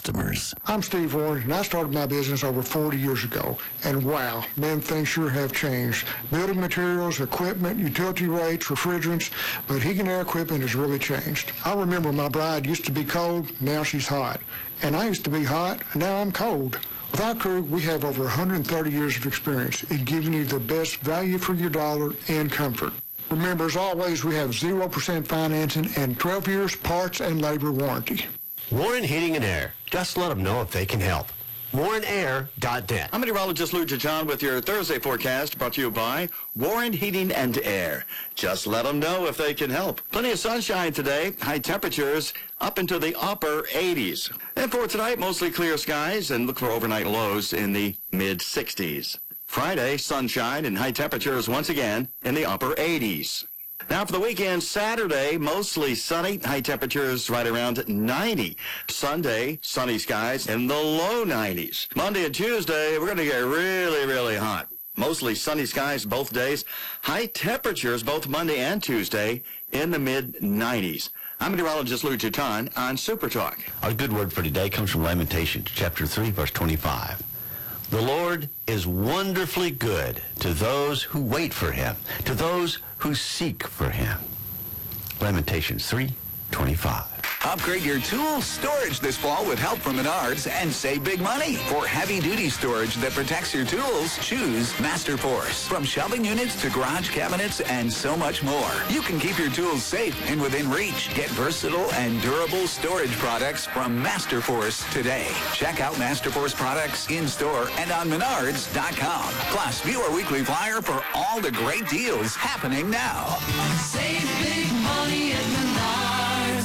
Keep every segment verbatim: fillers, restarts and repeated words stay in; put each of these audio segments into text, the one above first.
customers. I'm Steve Warren, and I started my business over forty years ago. And wow, man, things sure have changed. Building materials, equipment, utility rates, refrigerants, but heating and air equipment has really changed. I remember my bride used to be cold, now she's hot. And I used to be hot, and now I'm cold. With our crew, we have over one hundred thirty years of experience in giving you the best value for your dollar and comfort. Remember, as always, we have zero percent financing and twelve years parts and labor warranty. Warren Heating and Air. Just let them know if they can help. warren air dot net. I'm meteorologist Lou John with your Thursday forecast brought to you by Warren Heating and Air. Just let them know if they can help. Plenty of sunshine today. High temperatures up into the upper eighties. And for tonight, mostly clear skies and look for overnight lows in the mid sixties. Friday, sunshine and high temperatures once again in the upper eighties. Now for the weekend, Saturday, mostly sunny, high temperatures right around ninety. Sunday, sunny skies in the low nineties. Monday and Tuesday, we're going to get really, really hot. Mostly sunny skies both days. High temperatures both Monday and Tuesday in the mid nineties. I'm meteorologist Lou John on Super Talk. Our good word for today comes from Lamentations, chapter three, verse twenty-five. The Lord is wonderfully good to those who wait for him, to those who seek for him. Lamentations three twenty-five. Upgrade your tool storage this fall with help from Menards and save big money. For heavy-duty storage that protects your tools, choose Masterforce. From shelving units to garage cabinets and so much more. You can keep your tools safe and within reach. Get versatile and durable storage products from Masterforce today. Check out Masterforce products in-store and on menards dot com. Plus, view our weekly flyer for all the great deals happening now. Save big money at Menards.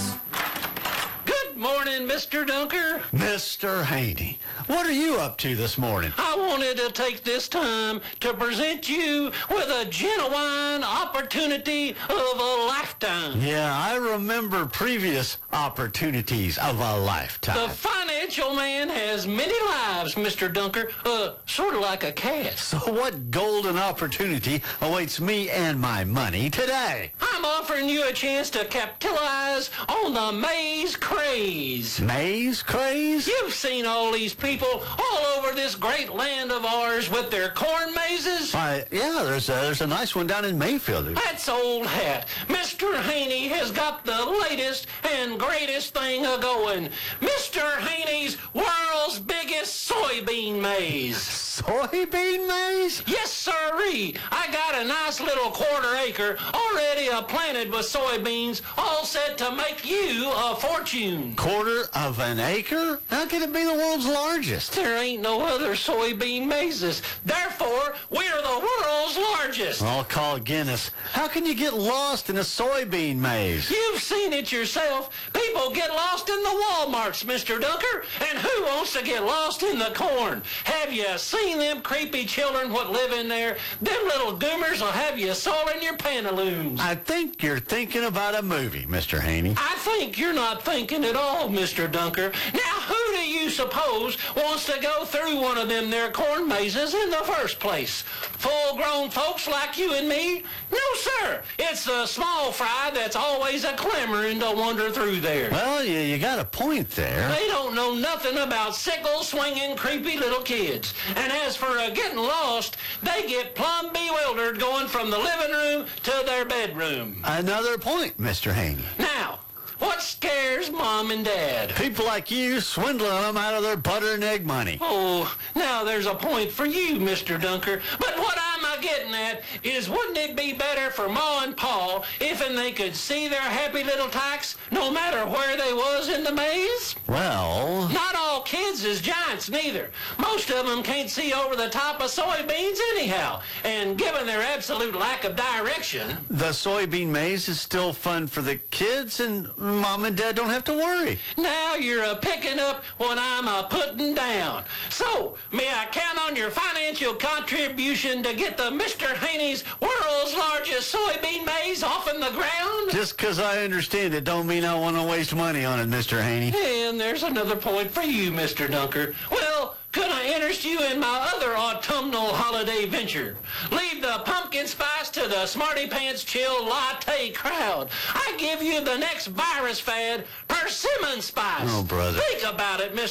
Morning, Mister Dunker. Mister Haney, what are you up to this morning? I wanted to take this time to present you with a genuine opportunity of a lifetime. Yeah, I remember previous opportunities of a lifetime. The financial man has many lives, Mister Dunker, uh, sort of like a cat. So what golden opportunity awaits me and my money today? I'm offering you a chance to capitalize on the maize craze. Maize craze? You've seen all these people all over this great land of ours with their corn mazes. Uh, yeah, there's a, there's a nice one down in Mayfield. That's old hat. Mister Haney has got the latest and greatest thing a-going. Mister Haney's world's biggest soybean maze. Soybean maze? Yes, sirree. I got a nice little quarter acre already uh, planted with soybeans, all set to make you a fortune. Quarter of an acre? How can it be the world's largest? There ain't no other soybean mazes. Therefore, we're the world's largest. I'll call Guinness. How can you get lost in a soybean maze? You've seen it yourself. People get lost in the Walmarts, Mister Dunker. And who wants to get lost in the corn? Have you seen them creepy children what live in there? Them little goomers will have you soiling your pantaloons. I think you're thinking about a movie, Mister Haney. I think you're not thinking at all, Mister Dunker. Now, who do you suppose wants to go through one of them there corn mazes in the first place? Full-grown folks like you and me? No, sir. It's the small fry that's always a clamoring to wander through there. Well, you, you got a point there. They don't know nothing about sickle-swinging, creepy little kids. And as for uh, getting lost, they get plumb bewildered going from the living room to their bedroom. Another point, Mister Haney. Now, what scares Mom and Dad? People like you swindling them out of their butter and egg money. Oh, now there's a point for you, Mister Dunker. But what I'm a getting at is, wouldn't it be better for Ma and Pa if and they could see their happy little tykes no matter where they was in the maze? Well... Not all kids is giants, neither. Most of them can't see over the top of soybeans anyhow. And given their absolute lack of direction... The soybean maze is still fun for the kids, and Mom and Dad don't have to worry. Now you're a picking up what I'm a putting down. So, may I count on your financial contribution to get the Mister Haney's world's largest soybean maze off in the ground? Just because I understand it don't mean I want to waste money on it, Mister Haney. And there's another point for you, Mister Dunker. Well, could I interest you in my other autumnal holiday venture? Leave the pumpkin spice to the smarty pants chill latte crowd. I give you the next virus fad, persimmon spice. Oh, brother. Think about it, Mister